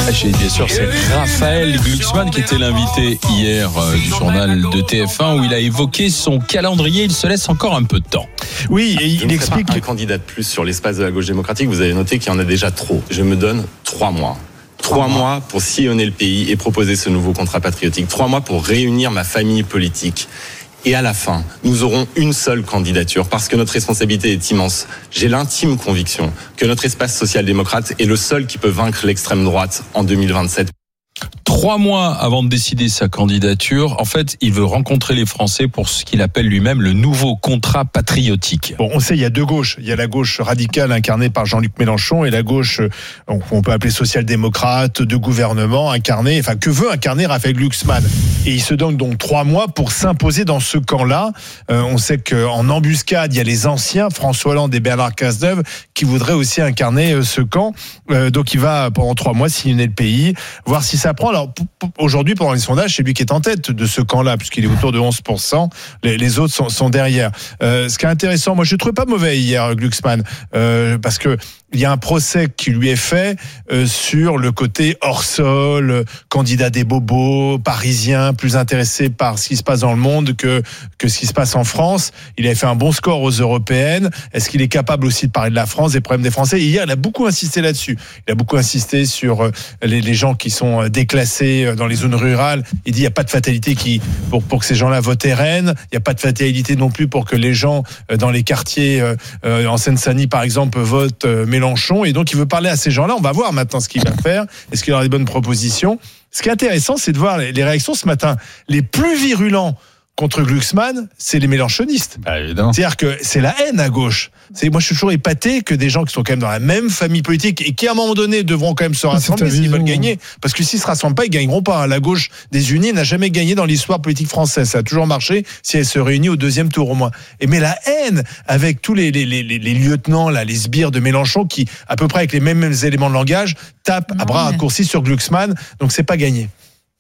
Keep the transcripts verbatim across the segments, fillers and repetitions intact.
Bien sûr, c'est Raphaël Glucksmann qui était l'invité hier du journal de T F un où il a évoqué son calendrier. Il se laisse encore un peu de temps. Oui, et il Je ne explique. Pas un candidat de plus sur l'espace de la gauche démocratique. Vous avez noté qu'il y en a déjà trop. Je me donne trois mois. Trois mois pour sillonner le pays et proposer ce nouveau contrat patriotique. Trois mois pour réunir ma famille politique. Et à la fin, nous aurons une seule candidature parce que notre responsabilité est immense. J'ai l'intime conviction que notre espace social-démocrate est le seul qui peut vaincre l'extrême droite en deux mille vingt-sept. Trois mois avant de décider sa candidature, en fait, il veut rencontrer les Français pour ce qu'il appelle lui-même le nouveau contrat patriotique. Bon, on sait, il y a deux gauches. Il y a la gauche radicale incarnée par Jean-Luc Mélenchon et la gauche, on peut appeler social-démocrate, de gouvernement, incarnée, enfin, que veut incarner Raphaël Glucksmann. Et il se donne donc trois mois pour s'imposer dans ce camp-là. Euh, on sait qu'en embuscade, il y a les anciens, François Hollande et Bernard Cazeneuve, qui voudraient aussi incarner ce camp. Euh, donc il va, pendant trois mois, sillonner le pays, voir si ça prend. Alors, aujourd'hui, pendant les sondages, c'est lui qui est en tête de ce camp-là, puisqu'il est autour de onze pour cent. Les, les autres sont, sont derrière. Euh, ce qui est intéressant, moi, je ne trouvais pas mauvais hier, Glucksmann, euh, parce que il y a un procès qui lui est fait euh, sur le côté hors sol, candidat des bobos, parisien, plus intéressé par ce qui se passe dans le monde que que ce qui se passe en France. Il avait fait un bon score aux européennes. Est-ce qu'il est capable aussi de parler de la France, des problèmes des Français? Et hier, il a beaucoup insisté là-dessus. Il a beaucoup insisté sur euh, les, les gens qui sont déclassés dans les zones rurales. Il dit il n'y a pas de fatalité qui pour pour que ces gens-là votent R N. Il n'y a pas de fatalité non plus pour que les gens euh, dans les quartiers euh, en Seine-Saint-Denis, par exemple, votent euh, Mélenchon, et donc il veut parler à ces gens-là. On va voir maintenant ce qu'il va faire. Est-ce qu'il aura des bonnes propositions? Ce qui est intéressant, c'est de voir les réactions ce matin. Les plus virulents contre Glucksmann, c'est les mélenchonistes. Bah, évidemment. C'est-à-dire que c'est la haine à gauche. C'est, moi, je suis toujours épaté que des gens qui sont quand même dans la même famille politique et qui, à un moment donné, devront quand même se rassembler s'ils veulent gagner. Parce que s'ils se rassemblent pas, ils gagneront pas. La gauche des Unis n'a jamais gagné dans l'histoire politique française. Ça a toujours marché si elle se réunit au deuxième tour au moins. Et mais la haine avec tous les, les, les, les lieutenants, là, les sbires de Mélenchon qui, à peu près avec les mêmes, mêmes éléments de langage, tapent non, à bras mais... raccourcis sur Glucksmann. Donc c'est pas gagné.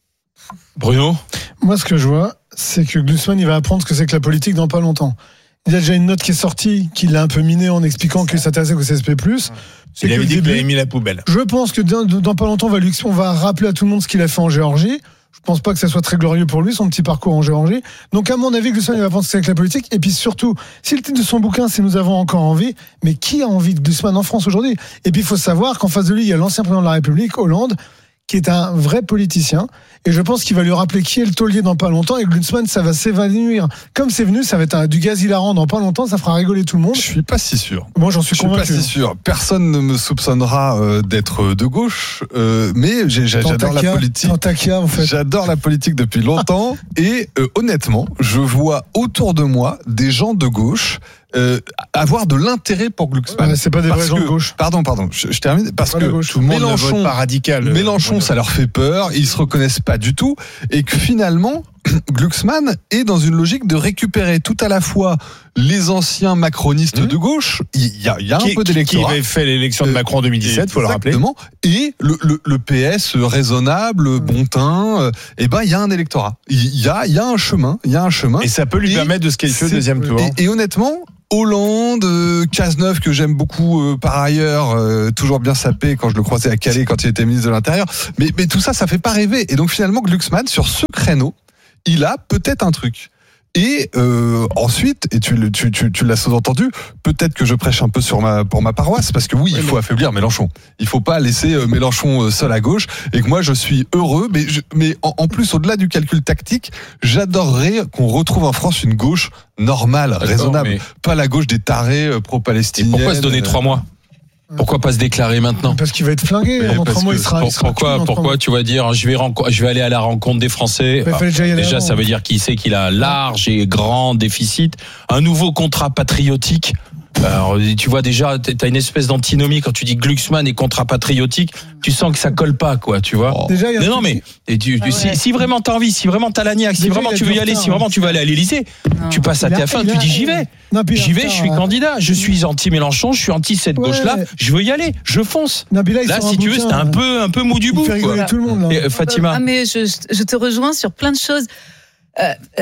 Bruno? Moi, ce que je vois, c'est que Glucksmann, il va apprendre ce que c'est que la politique dans pas longtemps. Il y a déjà une note qui est sortie, qui l'a un peu miné en expliquant qu'il s'intéressait au C S P plus. Il avait dit qu'il avait mis la poubelle. Je pense que dans, dans pas longtemps, on va, lui, on va rappeler à tout le monde ce qu'il a fait en Géorgie. Je pense pas que ça soit très glorieux pour lui, son petit parcours en Géorgie. Donc, à mon avis, Glucksmann, il va apprendre ce que c'est que la politique. Et puis surtout, si le titre de son bouquin, c'est Nous avons encore envie, mais qui a envie de Glucksmann en France aujourd'hui? Et puis, il faut savoir qu'en face de lui, il y a l'ancien président de la République, Hollande, qui est un vrai politicien. Et je pense qu'il va lui rappeler qui est le taulier dans pas longtemps. Et Glucksmann, ça va s'évanouir. Comme c'est venu, ça va être un, du gaz hilarant dans pas longtemps. Ça fera rigoler tout le monde. Je suis pas si sûr. Moi, j'en suis je convaincu. Je suis pas si sûr. Personne ne me soupçonnera euh, d'être de gauche. Euh, mais j'ai, j'adore Tantakia, la politique. Tantakia, en fait. J'adore la politique depuis longtemps. et euh, honnêtement, je vois autour de moi des gens de gauche Euh, avoir de l'intérêt pour Glucksmann. Ouais, c'est pas des vrais gens de gauche. Pardon, pardon, je, je termine parce pas que tout le monde Mélenchon, ne vote pas radical. Mélenchon, ça leur fait peur, ils se reconnaissent pas du tout, et que finalement, Glucksmann est dans une logique de récupérer tout à la fois les anciens macronistes mmh. de gauche, il y a, il y a qui, un peu d'électorat. Qui avait fait l'élection de Macron en deux mille dix-sept, il faut le rappeler. Et le, le, le P S raisonnable, bon teint, et ben il y a un électorat. Il y a, il y a un chemin, il y a un chemin. Et ça peut lui et permettre de se qualifier au deuxième tour. Et, et honnêtement, Hollande, euh, Cazeneuve que j'aime beaucoup euh, par ailleurs, euh, toujours bien sapé quand je le croisais à Calais quand il était ministre de l'Intérieur. Mais, mais tout ça, ça fait pas rêver. Et donc finalement, Glucksmann, sur ce créneau, il a peut-être un truc. Et euh, ensuite, et tu, tu, tu, tu l'as sous-entendu, peut-être que je prêche un peu sur ma, pour ma paroisse, parce que oui, il faut affaiblir Mélenchon. Il faut pas laisser euh, Mélenchon seul à gauche, et que moi je suis heureux, mais, je, mais en, en plus, au-delà du calcul tactique, j'adorerais qu'on retrouve en France une gauche normale, D'accord, raisonnable, mais... pas la gauche des tarés euh, pro-palestiniens. Pourquoi se donner trois mois ? Pourquoi pas se déclarer maintenant? Parce qu'il va être flingué. En trois mois, il sera. Pour, il sera pourquoi, pourquoi tu vas dire je vais, renco- je vais aller à la rencontre des Français? Enfin, déjà, ça veut dire qu'il sait qu'il a un large et grand déficit. Un nouveau contrat patriotique. Alors, tu vois déjà, t'as une espèce d'antinomie quand tu dis Glucksmann et contrat patriotique. Tu sens que ça colle pas, quoi, tu vois. Oh. Déjà, il y a non, non, mais et tu, ah ouais. si, si vraiment t'as envie, si vraiment t'as la niaque, si vraiment tu veux y aller, si vraiment tu veux aller à l'Élysée, non. tu passes à T F un, tu dis j'y vais. Non, j'y vais, je suis candidat. Je suis anti-Mélenchon, je suis anti cette ouais. gauche-là. Je veux y aller, je fonce. Non, là, là si tu veux, c'était un peu, un peu mou du bout. Tout le monde, là. Et, Fatima. Ah, mais je, je te rejoins sur plein de choses. Euh, euh,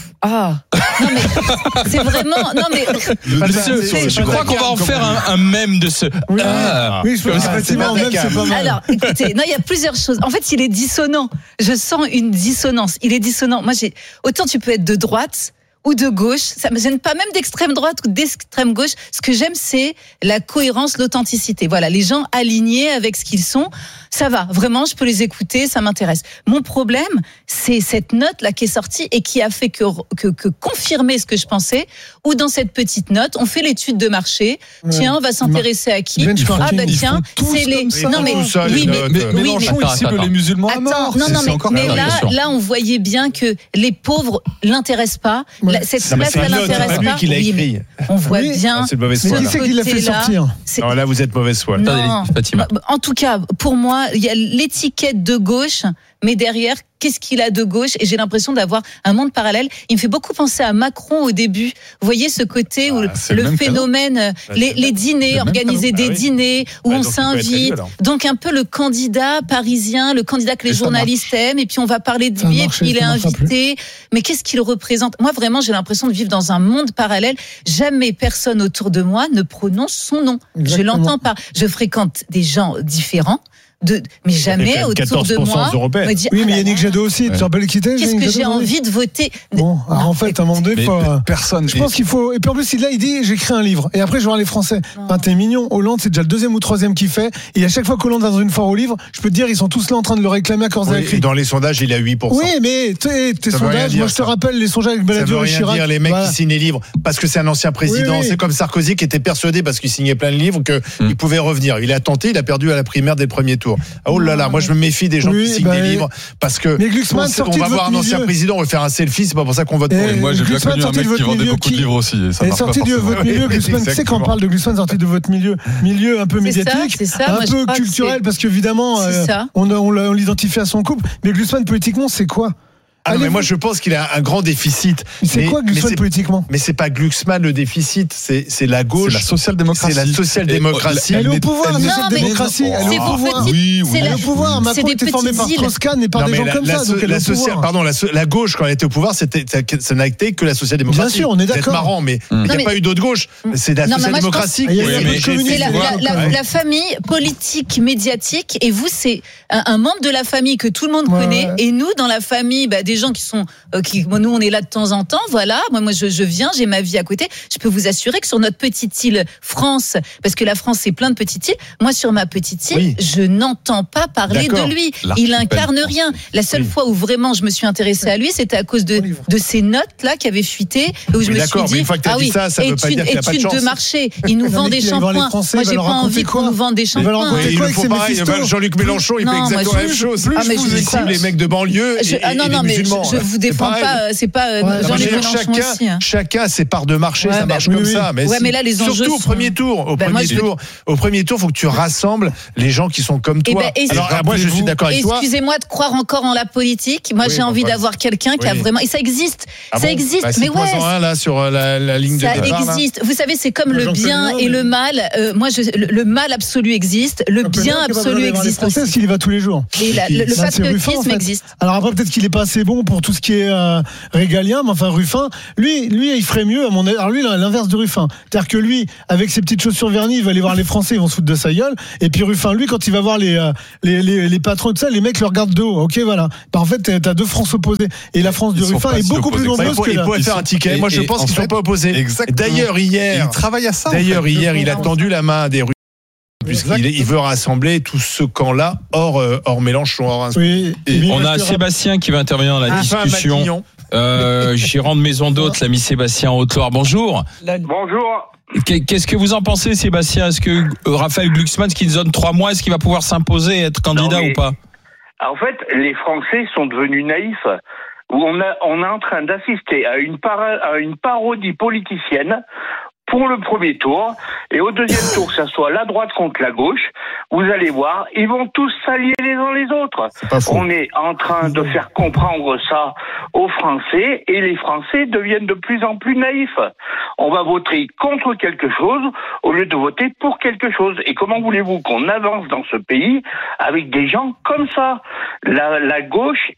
ah non mais c'est vraiment non mais Ce- c'est- je crois qu'on va en faire un, un mème de ce. Oui, Ah. oui, je pense Ah, qu'effectivement, c'est même, c'est pas mal. alors écoutez, non il y a plusieurs choses. En fait, il est dissonant. Je sens une dissonance. Il est dissonant. Moi, j'ai autant tu peux être de droite ou de gauche, ça me gêne pas, même d'extrême droite ou d'extrême gauche. Ce que j'aime, c'est la cohérence, l'authenticité. Voilà, les gens alignés avec ce qu'ils sont, ça va. Vraiment, je peux les écouter, ça m'intéresse. Mon problème, c'est cette note là qui est sortie et qui a fait que, que, que confirmer ce que je pensais. Ou dans cette petite note, on fait l'étude de marché. Ouais. Tiens, on va s'intéresser à qui? Benchmarking, Ah bah ils tiens, font tous c'est les. comme ça. Non mais Tout ça, les oui, mais, notes. Mais oui, Mélenchon, mais- il cible attends, les musulmans à Attends, mort. non, C'est- non, c'est mais, encore mais pire. là, bien sûr. là, on voyait bien que les pauvres l'intéressent pas. Ouais. La- cette Non, mais place, c'est ça une note, c'est l'intéresse pas lui pas. qui l'a Oui, mais écrit. on voit Oui. bien. Ah, c'est de mauvaise Mais foi. qui là. c'est qui l'a fait côté-là, sortir? c'est- Non, là, vous êtes mauvaise foi. là. Non. Attendez, Fatima. En tout cas, pour moi, il y a l'étiquette de gauche, mais derrière, qu'est-ce qu'il a de gauche? Et j'ai l'impression d'avoir un monde parallèle. Il me fait beaucoup penser à Macron au début. Vous voyez ce côté où Ah, c'est le le même phénomène, euh, les, les dîners, le même organiser canon. des Ah oui. dîners où Ouais, on donc il peut être élu, s'invite. alors. Donc un peu le candidat parisien, le candidat que les Et ça journalistes aiment, et puis on va parler de Ça a lui, et marché, puis il est ça marchera invité. Mais qu'est-ce qu'il représente? Moi, vraiment, j'ai l'impression de vivre dans un monde parallèle. Jamais personne autour de moi ne prononce son nom. Je Exactement. l'entends pas. Je fréquente des gens différents. De, mais jamais quand même autour de quatorze pour cent moi. européennes. me dit, Oui, ah mais là Yannick là, Jadot aussi. Tu te rappelles qui était Qu'est-ce Yannick que Jadot j'ai aujourd'hui envie de voter? Bon, alors en fait, à un moment donné, Mais faut. euh, personne. Je pense qu'il faut. Et puis en plus, là, il dit j'écris un livre. Et après, je vais voir les Français. Non. Enfin, t'es mignon. Hollande, c'est déjà le deuxième ou troisième qu'il fait. Et à chaque fois qu'Hollande va dans une foire au livre, je peux te dire, ils sont tous là en train de le réclamer à corps et à Oui, et cri. dans les sondages, il est à huit pour cent. Oui, mais tes, tes Ça veut rien sondages, dire, moi je te ça. rappelle les sondages avec Ça veut Balladur et rien Chirac. dire, les mecs Voilà. qui signent les livres, parce que c'est un ancien président. Oui, oui. C'est comme Sarkozy qui était persuadé, parce qu'il signait plein de livres, qu'il Mm. pouvait revenir. Il a tenté, il a perdu à la primaire dès le premier tour. Ah, oh là là, Non, moi je me méfie des gens Oui, qui signent bah, des livres, parce que Mais Glucksmann, on, sorti on de va voir votre un ancien milieu. président, on va faire un selfie, c'est pas pour ça qu'on vote pour Et lui. Moi, j'ai bien Glucksmann connu un sorti mec de qui votre vendait milieu, beaucoup de qui- livres aussi. Et ça Et marche pas sorti de forcément. votre milieu, Oui, Glucksmann, tu sais quand on exactement. parle de Glucksmann sorti de votre milieu, milieu un peu C'est ça, médiatique, c'est ça, un moi, je peu crois que culturel, c'est- parce qu'évidemment, c'est euh, ça. on, a- on l'a- on l'identifie à son couple. Mais Glucksmann, politiquement, c'est quoi? Ah non, mais Allez, moi vous- je pense qu'il a un grand déficit. Mais c'est Mais- quoi mais Glucksmann c'est- politiquement? Mais c'est pas Glucksmann le déficit, c'est c'est la C'est gauche. la social-démocratie. C'est la social-démocratie. Elle est au n'est- pouvoir, elle la n'est- Non, mais social-démocratie. Elle est c'est au pour pouvoir. petit- Oui, oui. c'est Elle est la- au pouvoir. c'est Macron des était formé par petites îles. Strauss-Kahn et par Non, des mais gens la, comme la ça. so- Donc elle est la au social- pouvoir. pardon, la, so- la gauche quand elle était au pouvoir, c'était ça, ça n'a été que la social-démocratie. Bien sûr, on est Vous êtes d'accord. marrant, mais il Mm. n'y a Non, pas mais- eu d'autre gauche. C'est la Non, mais moi, je social-démocratie. pense- qui Ah, il y a- a il y a été- le communisme, C'est la, tu vois, la- la- ouais. la famille politique, médiatique, et vous, c'est un, un membre de la famille que tout le monde Ouais, connaît, ouais. et nous, dans la famille, bah, des gens qui sont, euh, qui, bon, nous, on est là de temps en temps, voilà. Moi, moi, je, je viens, j'ai ma vie à côté. Je peux vous assurer que sur notre petite île France, parce que la France, c'est plein de petites îles. Moi, sur ma petite île, Oui. je n'entends pas parler D'accord. de lui. L'archipel Il incarne français. rien. La seule Oui. fois où vraiment je me suis intéressée à lui, c'était à cause de, Bon livre. de ces notes là qui avaient fuité, où je Oui, me d'accord, suis mais dit, une fois que t'as ah dit oui, ça, ça veut pas étude, dire qu'il y a pas de étude de chance. marché. Il nous Non, vend mais des qui va voir les shampoings. Français, Moi, il va j'ai leur pas raconter envie quoi qu'on nous vende des Il va leur shampoings. raconter Oui, il quoi le avec faut ses pareil. Méphisto Jean-Luc Mélenchon, il Non, fait moi, exactement je- la même chose. Ah, mais Plus je vous dis ça. ciblez les mecs de banlieue Je- et, ah non, et non, les mais je, musulmans. je vous C'est défends pareil. pas, euh, c'est pas euh, Ouais, Non, mais Jean-Luc je veux dire, Mélenchon chacun, aussi. hein. chacun a ses parts de marché, Ouais, ça bah, marche oui, comme oui. ça. Mais Ouais, si- mais là, les enjeux surtout au sont- premier tour. Au Bah, moi, premier je veux- tour, au premier tour, faut que tu rassembles les gens qui sont comme Eh toi. ben, et- Alors, moi, je suis d'accord avec toi. Excusez-moi de croire encore en la politique. Moi, Oui, j'ai bon, envie bah, d'avoir quelqu'un qui a oui. vraiment. Et ça existe. Ah ça bon existe. Bah, mais ouais. cite-moi-en un là sur euh, la, la ligne de Ça départ. là. existe. Vous savez, c'est comme le J'en bien connais un, et le mais- mal. Euh, moi, je, le, le mal absolu existe. Le Un peu bien là, qui va absolu aller voir les existe Français, aussi. parce qu'il y va tous les jours. Et la- le, le Bah, c'est Ruffin, patriotisme en fait. existe. Alors après, peut-être qu'il est pas assez bon pour tout ce qui est euh, régalien, mais enfin Ruffin, lui, lui, il ferait mieux à mon avis. Alors lui, l'inverse de Ruffin, c'est-à-dire que lui, avec ses petites chaussures vernies, il va aller voir les Français, ils vont se foutre de sa gueule. Et puis Ruffin, lui, quand il va voir les euh, les, les, les patrons, tout ça, les mecs le regardent de haut. Ok, voilà. Bah, en fait, t'as deux France opposées. Et la France de Ils sont Ruffin pas est si beaucoup plus opposés que ça. Bah, il nombreuse faut- que il la. pourrait Ils faire sont- un ticket. et- Moi, je et pense en qu'ils sont fait- pas opposés. Exactement. D'ailleurs, Et hier, il travaille à ça. en d'ailleurs, fait. hier, il a tendu la main à des Russes. Puisqu'il est- il veut rassembler tout ce camp-là hors, euh, hors Mélenchon, hors un. Oui. Et Et on a il Sébastien qui va intervenir dans la Ah, enfin, discussion. Matignon. Euh, gérant de maison d'hôte, l'ami Sébastien en Haute-Loire. Bonjour. Bonjour. Qu'est- Qu'est-ce que vous en pensez, Sébastien? Est-ce que euh, Raphaël Glucksmann, ce qui nous donne trois mois, est-ce qu'il va pouvoir s'imposer et être candidat Non, mais- ou pas? En fait, les Français sont devenus naïfs. Où on, a, on est en train d'assister à une, para, à une parodie politicienne pour le premier tour. Et au deuxième tour, que ça soit la droite contre la gauche, vous allez voir, ils vont tous s'allier les uns les autres. Pas faux. On est en train de faire comprendre ça aux Français et les Français deviennent de plus en plus naïfs. On va voter contre quelque chose au lieu de voter pour quelque chose. Et comment voulez-vous qu'on avance dans ce pays avec des gens comme ça? La, la gauche est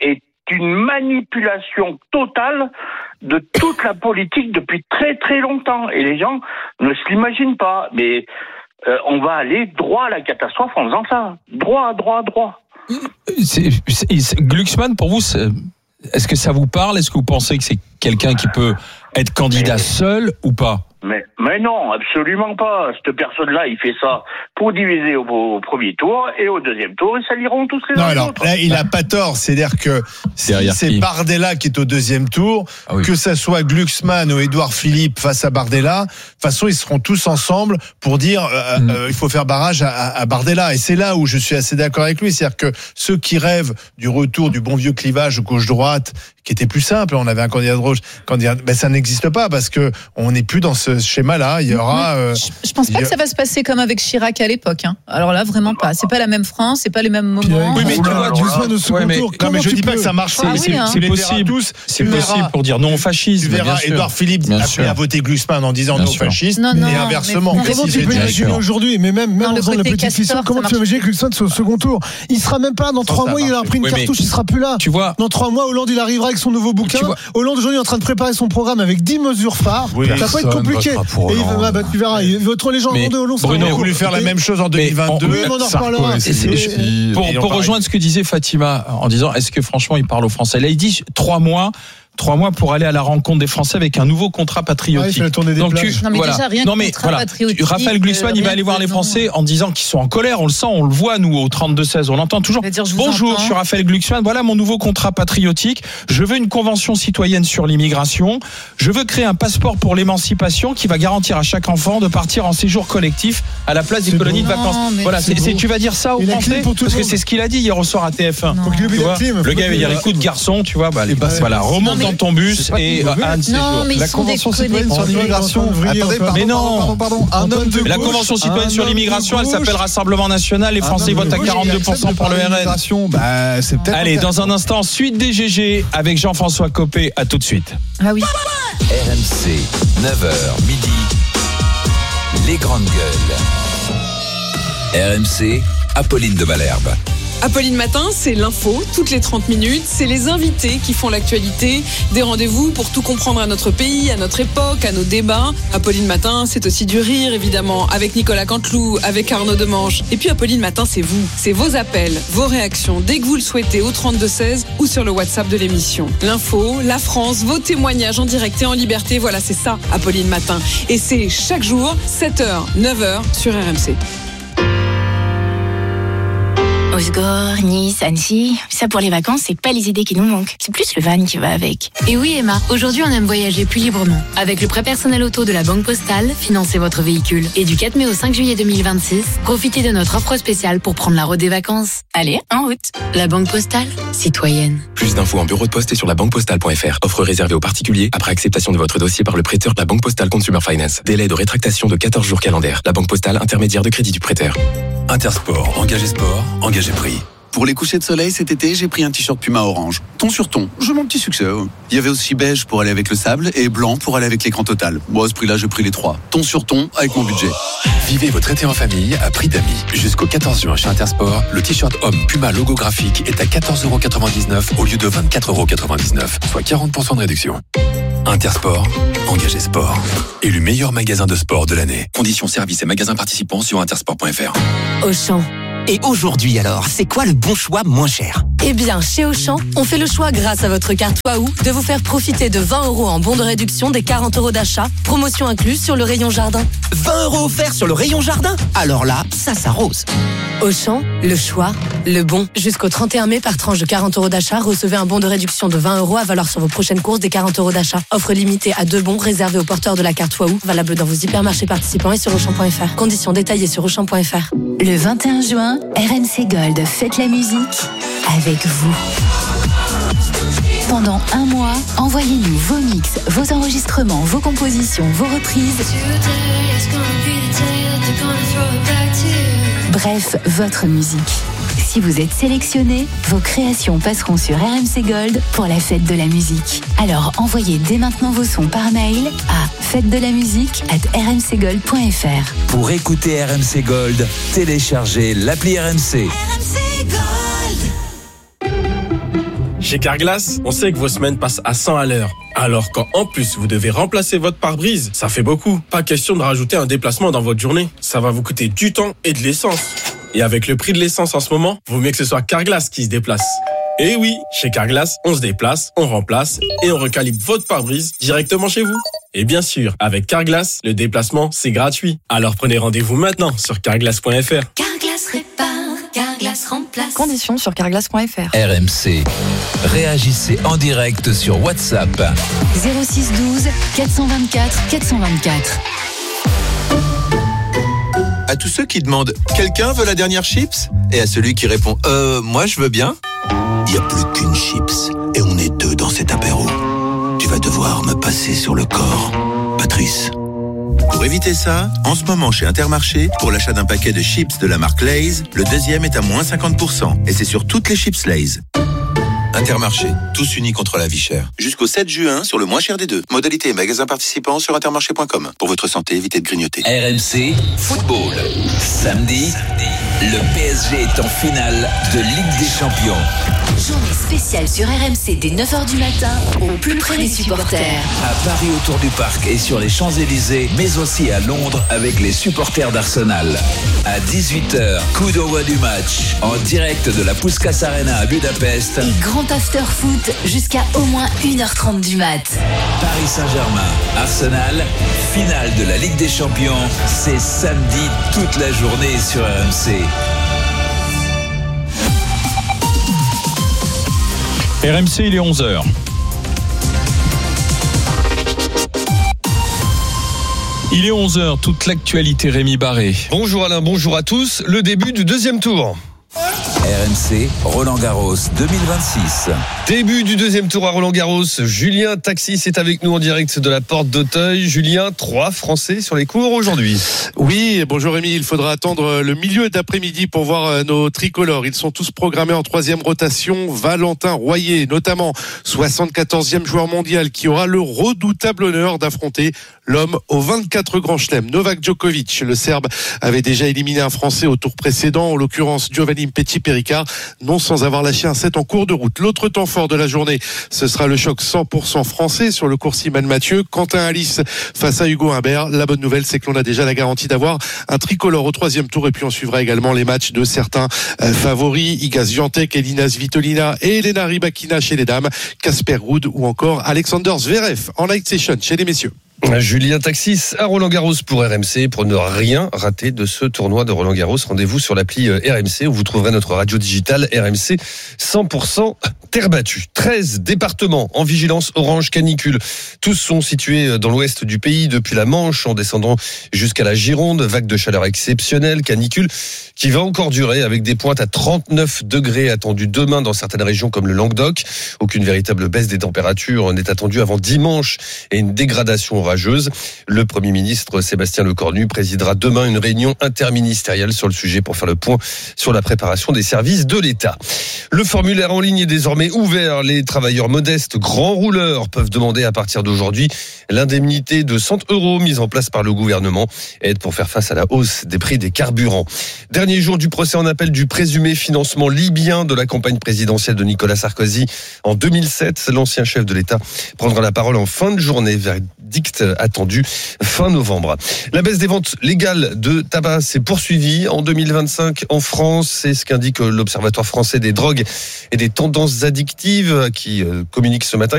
une manipulation totale de toute la politique depuis très très longtemps. Et les gens ne se l'imaginent pas. Mais euh, on va aller droit à la catastrophe en faisant ça. Droit, droit, droit. C'est, c'est, c'est, Glucksmann, pour vous, c'est, est-ce que ça vous parle ? Est-ce que vous pensez que c'est quelqu'un qui peut être candidat seul ou pas ? Mais, mais non, absolument pas. Cette personne-là, il fait ça pour diviser au, au premier tour et au deuxième tour, ils s'allieront tous les Non, uns les alors autres. là, il a pas tort. C'est-à-dire que si Derrière c'est qui ? Bardella qui est au deuxième tour, Ah oui. que ça soit Glucksmann ou Édouard Philippe face à Bardella, de toute façon, ils seront tous ensemble pour dire euh, Mm. euh, il faut faire barrage à, à Bardella. Et c'est là où je suis assez d'accord avec lui. C'est-à-dire que ceux qui rêvent du retour du bon vieux clivage gauche-droite, qui était plus simple, on avait un candidat de gauche, candidat, ben ça n'existe pas parce que on n'est plus dans ce schéma-là. Il y aura. Euh, Je, je pense pas il y a- que ça va se passer comme avec Chirac à l'époque. Hein. Alors là, vraiment pas. C'est pas la même France, c'est pas les mêmes Puis moments. avec Oui, mais tu vois, Glucksmann au second ouais, mais- tour, non, non, comment mais je tu dis pas peux- que ça marchera. Ah c'est, oui, c'est, hein. c'est Tu les verras possible. tous, C'est tu possible verras- pour dire non au Tu fascisme. verras bien sûr. Édouard Philippe Bien après sûr. à voter Glucksmann en disant Bien non sûr. fasciste Non, non, et inversement. mais Mais Comment si tu j'ai peux dit- bien imaginer sûr. aujourd'hui, mais même, même Non, en le faisant la côté petite fiction, castor, comment ça tu peux marche. imaginer que Glucksmann soit au second tour ? Il sera même pas dans Ça, trois ça mois, il aura marche. pris une Oui, mais- cartouche, il sera plus là. Tu vois, Dans trois mois, Hollande, il arrivera avec son nouveau bouquin. Tu vois- Hollande, aujourd'hui, est en train de préparer son programme avec dix mesures phares. Oui. Ça va pas être Personne compliqué. votera pour Et il Hollande. va, bah, tu verras, il- votre les gens Mais de Hollande. Bruno, On a sera- voulu faire la même chose en deux mille vingt-deux. Oui, mais on en reparlera. Sarkozy, Et c'est- et- pour, Et pour on rejoindre ce que disait Fatima en disant est-ce que franchement il parle aux Français ? Là il dit trois mois, trois mois pour aller à la rencontre des Français avec un nouveau contrat Ouais, il patriotique. fait la tournée des Donc plages. tu, Non, mais voilà. déjà, rien non que mais contrat voilà, patriotique, Raphaël Glucksmann euh, il va rien aller voir que les non. Français en disant qu'ils sont en colère, on le sent, on le voit nous au trente-deux seize, on l'entend toujours. Il va dire, je vous Bonjour, entends. je suis Raphaël Glucksmann, voilà mon nouveau contrat patriotique. Je veux une convention citoyenne sur l'immigration. Je veux créer un passeport pour l'émancipation qui va garantir à chaque enfant de partir en séjour collectif à la place des C'est colonies beau. de vacances. Non, mais Voilà, c'est c'est, c'est- beau. tu vas dire ça aux Et la clim Français pour tout le parce que monde. c'est ce qu'il a dit hier au soir à T F un. Non. Faut qu'il oublie Tu la vois, clim. le Faut gars il va dire qu'il- écoute garçon, tu vois, bah, Et bah, voilà, remonte Non, mais- dans ton bus c'est pas et qu'il euh, veut. un de ces Non, jours. mais ils La sont convention déconnés. citoyenne sur Antoine, l'immigration. Antoine Vriller, Attendez, Antoine. pardon, Mais non. pardon, pardon, Un Antoine homme de de La gauche, convention citoyenne un sur homme de l'immigration, elle gauche, s'appelle Rassemblement National. Les un Français homme de votent à gauche, quarante-deux pour cent il pour le accepte de R N. parler d'immigration. Bah, c'est peut-être. Allez, dans un instant, suite des G G avec Jean-François Copé. À tout de suite. Ah oui. R M C, neuf heures midi, les grandes gueules. R M C, Apolline de Malherbe. Apolline Matin, c'est l'info, toutes les trente minutes, c'est les invités qui font l'actualité, des rendez-vous pour tout comprendre à notre pays, à notre époque, à nos débats. Apolline Matin, c'est aussi du rire, évidemment, avec Nicolas Canteloup, avec Arnaud Demange. Et puis Apolline Matin, c'est vous, c'est vos appels, vos réactions, dès que vous le souhaitez, au trente-deux seize ou sur le WhatsApp de l'émission. L'info, la France, vos témoignages en direct et en liberté, voilà, c'est ça, Apolline Matin. Et c'est chaque jour, sept heures, neuf heures, sur R M C. Osgore, Nice, Annecy, ça pour les vacances, c'est pas les idées qui nous manquent. C'est plus le van qui va avec. Et oui Emma, aujourd'hui on aime voyager plus librement. Avec le prêt personnel auto de la Banque Postale, financez votre véhicule. Et du quatre mai au cinq juillet deux mille vingt-six, profitez de notre offre spéciale pour prendre la route des vacances. Allez, en route. La Banque Postale, citoyenne. Plus d'infos en bureau de poste et sur la banque postale point f r. Offre réservée aux particuliers après acceptation de votre dossier par le prêteur de la Banque Postale Consumer Finance. Délai de rétractation de quatorze jours calendaires. La Banque Postale, intermédiaire de crédit du prêteur. Intersport, engagé sport, engagé prix. Pour les couchers de soleil cet été, j'ai pris un t-shirt Puma orange. Ton sur ton, j'ai mon petit succès. Il y avait aussi beige pour aller avec le sable et blanc pour aller avec l'écran total. Moi, à ce prix-là, j'ai pris les trois. Ton sur ton avec mon budget. Vivez votre été en famille à prix d'amis. Jusqu'au quatorze juin chez Intersport, le t-shirt homme Puma logo graphique est à quatorze euros quatre-vingt-dix-neuf au lieu de vingt-quatre euros quatre-vingt-dix-neuf, soit quarante pour cent de réduction. Intersport, engagé sport. Élu meilleur magasin de sport de l'année. Conditions services et magasins participants sur intersport point f r. Auchan. Et aujourd'hui alors, c'est quoi le bon choix moins cher ? Eh bien, chez Auchan, on fait le choix grâce à votre carte Waouh de vous faire profiter de vingt euros en bon de réduction des quarante euros d'achat, promotion incluse sur le rayon jardin. vingt euros offerts sur le rayon jardin ? Alors là, ça s'arrose. Auchan, le choix, le bon. Jusqu'au trente et un mai, par tranche de quarante euros d'achat, recevez un bon de réduction de vingt euros à valoir sur vos prochaines courses des quarante euros d'achat. Offre limitée à deux bons réservés aux porteurs de la carte Waouh, valable dans vos hypermarchés participants et sur auchan point f r. Conditions détaillées sur auchan point f r. Le vingt et un juin, R M C Gold fête la musique avec vous. Pendant un mois, envoyez-nous vos mix, vos enregistrements, vos compositions, vos reprises. Bref, votre musique. Si vous êtes sélectionné, vos créations passeront sur R M C Gold pour la fête de la musique. Alors envoyez dès maintenant vos sons par mail à fête de la musique arobase r m c gold point f r. Pour écouter R M C Gold, téléchargez l'appli R M C. R M C Gold. Chez Carglass, on sait que vos semaines passent à cent à l'heure. Alors quand en plus vous devez remplacer votre pare-brise, ça fait beaucoup. Pas question de rajouter un déplacement dans votre journée. Ça va vous coûter du temps et de l'essence. Et avec le prix de l'essence en ce moment, vaut mieux que ce soit Carglass qui se déplace. Et oui, chez Carglass, on se déplace, on remplace et on recalibre votre pare-brise directement chez vous. Et bien sûr, avec Carglass, le déplacement, c'est gratuit. Alors prenez rendez-vous maintenant sur carglass point f r. Carglass répare, Carglass remplace. Conditions sur carglass point f r. R M C. Réagissez en direct sur WhatsApp. zéro six douze quatre cent vingt-quatre quatre cent vingt-quatre. À tous ceux qui demandent « Quelqu'un veut la dernière chips ?» et à celui qui répond « Euh, moi je veux bien », il n'y a plus qu'une chips et on est deux dans cet apéro. Tu vas devoir me passer sur le corps, Patrice. Pour éviter ça, en ce moment chez Intermarché, pour l'achat d'un paquet de chips de la marque Lay's, le deuxième est à moins cinquante pour cent et c'est sur toutes les chips Lay's. Intermarché, tous unis contre la vie chère. Jusqu'au sept juin sur le moins cher des deux. Modalité et magasins participants sur intermarché point com. Pour votre santé, évitez de grignoter. R M C Football. Samedi, le P S G est en finale de Ligue des Champions. Journée spéciale sur R M C dès neuf heures du matin, au plus près des supporters. À Paris autour du parc et sur les Champs-Élysées, mais aussi à Londres avec les supporters d'Arsenal. À dix-huit heures, coup d'envoi du match en direct de la Puskás Arena à Budapest. Et grand after foot jusqu'à au moins une heure trente du mat. Paris Saint-Germain, Arsenal, finale de la Ligue des Champions. C'est samedi toute la journée sur R M C. R M C, il est onze heures. Il est onze heures, toute l'actualité, Rémi Barré. Bonjour Alain, bonjour à tous. Le début du deuxième tour. R M C, Roland-Garros deux mille vingt-six. Début du deuxième tour à Roland-Garros. Julien Taxis est avec nous en direct de la Porte d'Auteuil. Julien, trois Français sur les cours aujourd'hui. Oui, bonjour Rémi. Il faudra attendre le milieu d'après-midi pour voir nos tricolores. Ils sont tous programmés en troisième rotation. Valentin Royer, notamment soixante-quatorzième joueur mondial, qui aura le redoutable honneur d'affronter l'homme au vingt-quatre Grand Chelem, Novak Djokovic. Le Serbe avait déjà éliminé un Français au tour précédent, en l'occurrence Giovanni Petit-Péricard, non sans avoir lâché un set en cours de route. L'autre temps fort de la journée, ce sera le choc cent pour cent français sur le cours Simon Mathieu. Quentin Alice face à Hugo Humbert. La bonne nouvelle, c'est que l'on a déjà la garantie d'avoir un tricolore au troisième tour, et puis on suivra également les matchs de certains euh, favoris, Iga Swiatek, Elina Svitolina et Elena Rybakina chez les dames, Casper Ruud ou encore Alexander Zverev en night session chez les messieurs. Julien Taxis à Roland-Garros pour R M C. Pour ne rien rater de ce tournoi de Roland-Garros, rendez-vous sur l'appli R M C où vous trouverez notre radio digitale R M C cent pour cent terre battue. treize départements en vigilance orange canicule. Tous sont situés dans l'ouest du pays, depuis la Manche en descendant jusqu'à la Gironde. Vague de chaleur exceptionnelle, canicule qui va encore durer avec des pointes à trente-neuf degrés attendues demain dans certaines régions comme le Languedoc. Aucune véritable baisse des températures n'est attendue avant dimanche et une dégradation orageuse. Le Premier ministre Sébastien Lecornu présidera demain une réunion interministérielle sur le sujet pour faire le point sur la préparation des services de l'État. Le formulaire en ligne est désormais ouvert. Les travailleurs modestes, grands rouleurs, peuvent demander à partir d'aujourd'hui l'indemnité de cent euros mise en place par le gouvernement, aide pour faire face à la hausse des prix des carburants. Dernier jour du procès en appel du présumé financement libyen de la campagne présidentielle de Nicolas Sarkozy en deux mille sept. L'ancien chef de l'État prendra la parole en fin de journée, verdict attendu fin novembre. La baisse des ventes légales de tabac s'est poursuivie en deux mille vingt-cinq en France. C'est ce qu'indique l'Observatoire français des drogues et des tendances addictives qui communique ce matin.